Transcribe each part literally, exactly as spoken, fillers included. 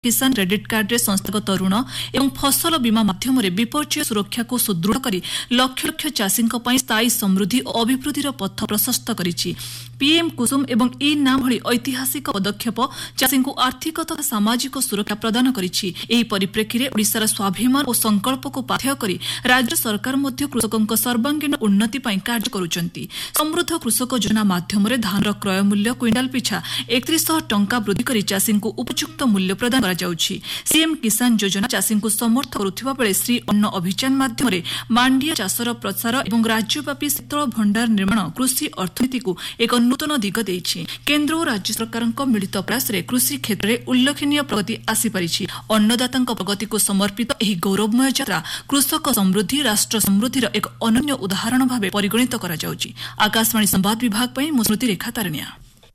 किसान credit card रे संस्थागत ऋण एवं फसल बीमा माध्यम विपर्यय सुरक्षा को सुदृढ़ करी लक्ष लक्ष चाषी स्थायी समृद्धि और अभिवृद्धि पथ प्रशस्त करिछि। पीएम कुसुम एवं ई नाम भली ऐतिहासिक पदक्षेप चाषी को आर्थिक तथा सामाजिक सुरक्षा प्रदान करिछि। एही परिप्रेक्षी ओडिशार स्वाभिमान और संकल्प को पाथेय करी राज्य सरकार मध्य कृषकों सर्वांगीण उन्नति पई कार्य करुचंती। समृद्ध कृषक योजना माध्यम धान क्रय मूल्य क्विंटाल पिछा एकतीस सौ टंका वृद्धि करी चाषी को उपयुक्त मूल्य प्रदान सीएम किसान योजना चाषी को समर्थ करुथिबा बेले श्री अन्न अभियान माध्यम मांडिया चाषर प्रसार और राज्यव्यापी शीतल भंडार निर्माण कृषि अर्थनीति को एक नूतन दिग देइछि। केन्द्र और राज्य सरकार मिलित प्रयास रे कृषि क्षेत्र में उल्लेखनीय प्रगति आसीपारिछि। अन्नदाता प्रगति को समर्पित एही गौरवमय यात्रा कृषक समृद्धि राष्ट्र समृद्धिर एक अनन्य उदाहरण भाव परिगणित करा जाउछि। आकाशवाणी संवाद विभाग पई स्मृति रेखा तारनिया।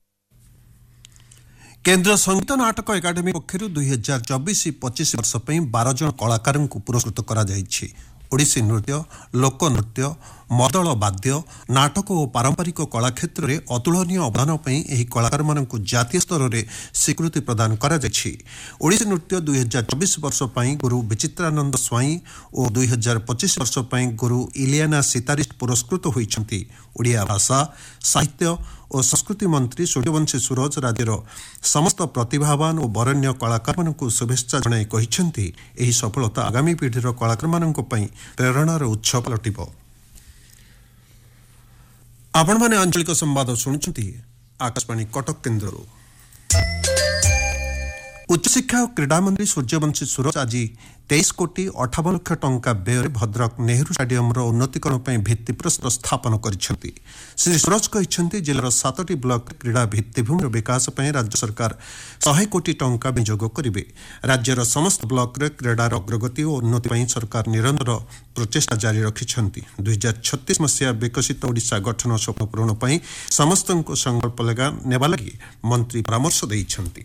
केन्द्र संगीत नाटक एकाडेमी पक्षर दुई हजार चौबीस पच्चीस वर्ष पर बारह जन कलाकार पुरस्कृत करा जायछि। ओडिसी नृत्य लोकनृत्य मदल वाद्य नाटक और पारंपरिक कला क्षेत्र में अतुलनीय अवदान पर यह कलाकार मानक जातीय स्तर में स्वीकृति प्रदान करा जायछि। ओडिसी नृत्य दुई हजार चौबीस वर्ष पर गुरु विचित्रानंद स्वाई और दुई हजार पच्चीस वर्ष पर गुरु इलियाना सितारिस्ट पुरस्कृत होइछन्ति। ओडिया भाषा साहित्य और संस्कृति मंत्री सूर्यवंशी सूरज राज्यर समस्त प्रतिभावान और बरण्य कलाकार मानक शुभेच्छा जणाई कहिसेंति एही सफलता आगामी पीढ़ीर कलाकार मानक पई प्रेरणार उत्स पलटिब। आपण माने आंचलिक संवाद सुनुचंती आकाशवाणी कटक केन्द्रରୁ। उच्च शिक्षा और क्रीड़ा मंत्री सूर्यवंशी सूरज आज तेईस कोटी अठावन लक्ष टंका व्यय भद्रक नेहरू स्टाडियम उन्नतीकरण पर भित्तिप्रस्तर स्थापन करिसेंति। श्री सूरज कहते जिलार सातटी ब्लॉक क्रीड़ा भित्तिभूमि विकास पर राज्य सरकार सौ कोटी टंका विनियोग करेंगे। राज्यर समस्त ब्लॉक रे क्रीड़ार अग्रगति और उन्नति पर सरकार निरंतर प्रचेषा जारी रखिछन्ति। दुई हजार छत्तीस मसीहा विकसित ओडिशा गठन स्वप्न पूरण पर समस्त संकल्प नेबा लगी मंत्री परामर्श देइछन्ति।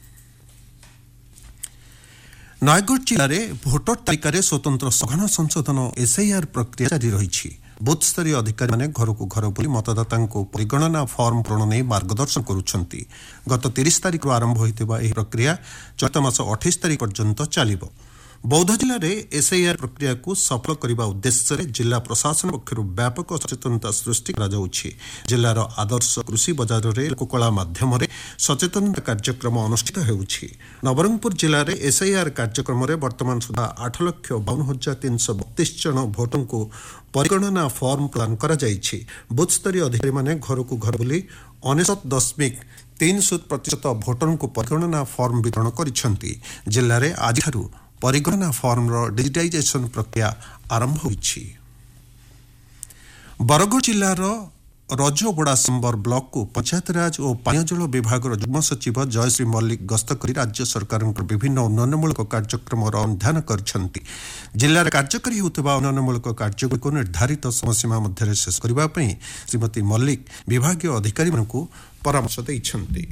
नयगढ़ जिले में भोटर तालिकार स्वतंत्र सघन संशोधन एसआईआर प्रक्रिया जारी रही। बूथ स्तरीय अधिकारी माने घर को घर बुली मतदाता परिगणना फॉर्म पूरण नहीं मार्गदर्शन करुछन्ति। गत तीस तारिख आरंभ होइतिबा एही प्रक्रिया चलित मास अट्ठाईस तारिख पर्यंत चलिबो। बौद्ध जिले में एसआईआर प्रक्रिया को सफल करने उद्देश्य जिला प्रशासन पक्षर व्यापक सचेतनता सृष्टि जिलार आदर्श कृषि बजार में लोककला माध्यम सचेतनता कार्यक्रम अनुष्ठित होउछि। नवरंगपुर जिले में एसआईआर कार्यक्रम में वर्तमान सुधा आठ लक्ष बावन हजार तीन सौ बत्तीस जन भोटों को परिगणना फॉर्म प्रदान करा जायछि। बूथ स्तरीय अधिकारी माने घर को घर बुली अनेशत दशमिक तीन शून्य प्रतिशत भोटों को परिगणना फॉर्म वितरण करिसेंति। जिले में आज परिगणना फॉर्म डिजिटाइजेशन प्रक्रिया आरंभ होइछि। बरगढ़ जिलार रजोबड़ा संबर ब्लॉक को पंचायतराज और पानीजल विभाग जुग्म सचिव जयश्री मल्लिक गस्त कर राज्य सरकार विभिन्न उन्नयनमूलक कार्यक्रम अध्ययन करछन्ति। जिले में कार्यकारी होता उन्नयनमूलक कार्य को निर्धारित समयसीमा मध्य शेष करने श्रीमती मल्लिक विभागीय अधिकारी परामर्श देइछन्ति।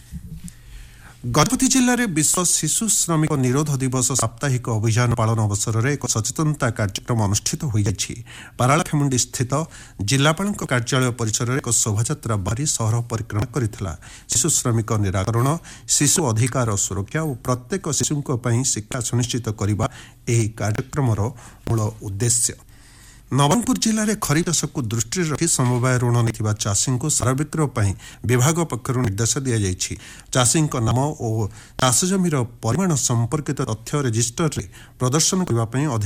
गजपति जिले में विश्व शिशु श्रमिक निरोध दिवस साप्ताहिक अभियान पालन अवसर में एक सचेतनता कार्यक्रम अनुष्ठित हो पारालाखेमुंडी स्थित जिलापाल कार्यालय परिसर में एक शोभायात्रा बाहरी सहर परिक्रमा करथिला। शिशु श्रमिक निराकरण शिशु अधिकार सुरक्षा और प्रत्येक शिशु शिक्षा सुनिश्चित करने यह कार्यक्रम मूल उद्देश्य। नवरंगपुर जिले में खरीफ चाष को दृष्टि रखी समवाय ऋण नहीं चाषी को सार विक्रय पर विभाग पक्षर निर्देश दि चाषी नाम और चाष जमीर परिमाण संपर्कित तथ्य रजिस्टर में प्रदर्शन करने